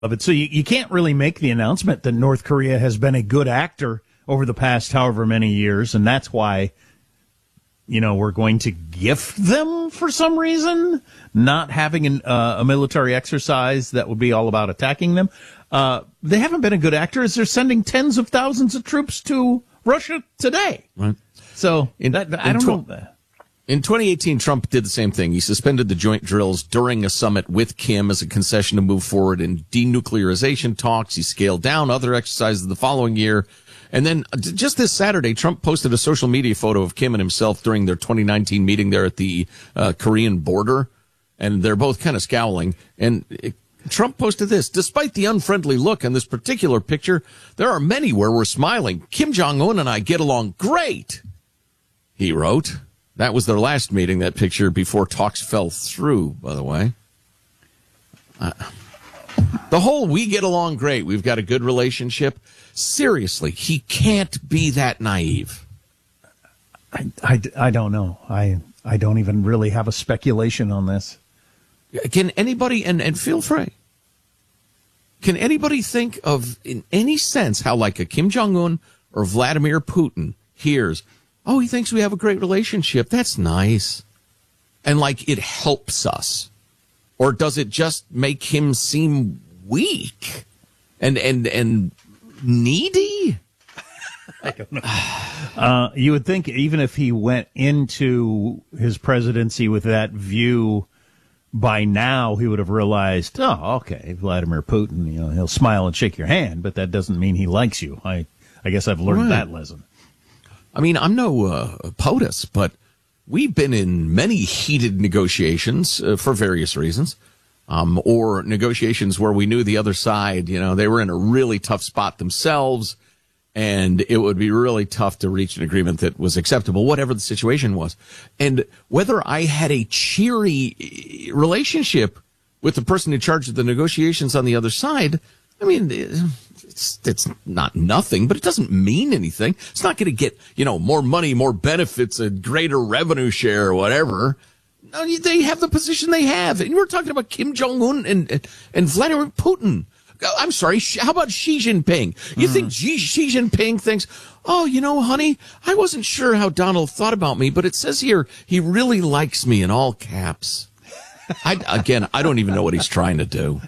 of it. So you can't really make the announcement that North Korea has been a good actor over the past however many years, and that's why, we're going to gift them for some reason, not having a military exercise that would be all about attacking them. They haven't been a good actor as they're sending tens of thousands of troops to Russia today. Right. So I don't know. In 2018, Trump did the same thing. He suspended the joint drills during a summit with Kim as a concession to move forward in denuclearization talks. He scaled down other exercises the following year. And then just this Saturday, Trump posted a social media photo of Kim and himself during their 2019 meeting there at the Korean border. And they're both kind of scowling. And Trump posted this: despite the unfriendly look in this particular picture, there are many where we're smiling. Kim Jong-un and I get along great, he wrote. That was their last meeting, that picture, before talks fell through, by the way. The whole "we get along great, we've got a good relationship." Seriously, he can't be that naive. I don't know. I don't even really have a speculation on this. Can anybody, and feel free, can anybody think of, in any sense, how like a Kim Jong-un or Vladimir Putin hears, oh, he thinks we have a great relationship, that's nice, and like it helps us? Or does it just make him seem weak and needy? I don't know. You would think even if he went into his presidency with that view, by now he would have realized, oh, okay, Vladimir Putin, he'll smile and shake your hand, but that doesn't mean he likes you. I guess I've learned that lesson. I mean, I'm no POTUS, but we've been in many heated negotiations for various reasons, or negotiations where we knew the other side, they were in a really tough spot themselves, and it would be really tough to reach an agreement that was acceptable, whatever the situation was. And whether I had a cheery relationship with the person in charge of the negotiations on the other side, I mean, it's not nothing, but it doesn't mean anything. It's not going to get, more money, more benefits, a greater revenue share or whatever. No, they have the position they have. And we're talking about Kim Jong-un and Vladimir Putin. I'm sorry, how about Xi Jinping? You think Xi Jinping thinks, oh, honey, I wasn't sure how Donald thought about me, but it says here he really likes me in all caps. I don't even know what he's trying to do.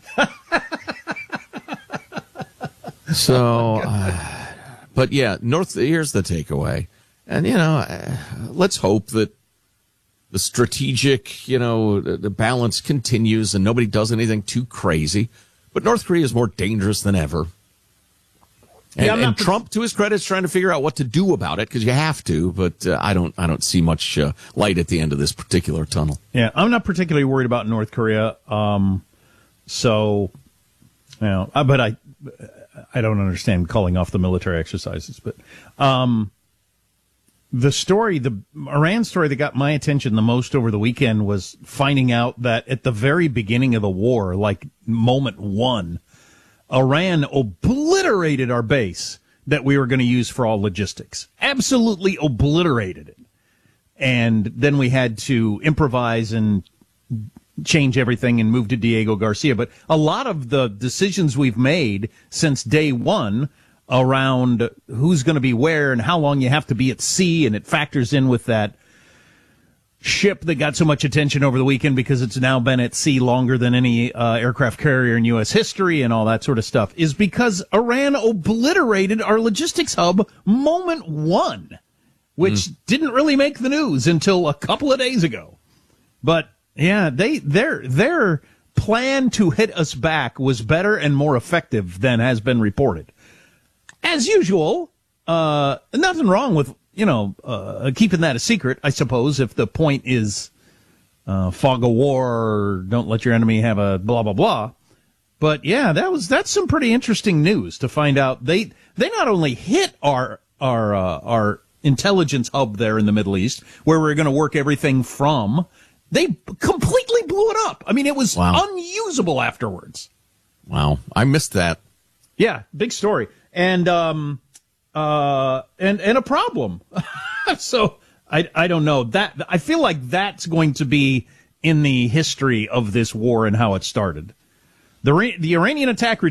So, but yeah, here's the takeaway. And, let's hope that the strategic, the balance continues and nobody does anything too crazy. But North Korea is more dangerous than ever. And Trump, to his credit, is trying to figure out what to do about it, because you have to. But I don't see much light at the end of this particular tunnel. Yeah, I'm not particularly worried about North Korea. But I don't understand calling off the military exercises. But the Iran story that got my attention the most over the weekend was finding out that at the very beginning of the war, like moment one, Iran obliterated our base that we were going to use for all logistics. Absolutely obliterated it. And then we had to improvise and change everything and move to Diego Garcia. But a lot of the decisions we've made since day one around who's going to be where and how long you have to be at sea, and it factors in with that ship that got so much attention over the weekend because it's now been at sea longer than any aircraft carrier in U.S. history and all that sort of stuff, is because Iran obliterated our logistics hub moment one, which didn't really make the news until a couple of days ago. But yeah, their plan to hit us back was better and more effective than has been reported. As usual, nothing wrong with, keeping that a secret, I suppose, if the point is fog of war or don't let your enemy have a blah, blah, blah. But yeah, that's some pretty interesting news to find out. They not only hit our intelligence hub there in the Middle East, where we're going to work everything from, they completely blew it up. I mean, it was unusable afterwards. Wow. I missed that. Yeah, big story. And a problem. So I don't know that. I feel like that's going to be in the history of this war and how it started. The Iranian attack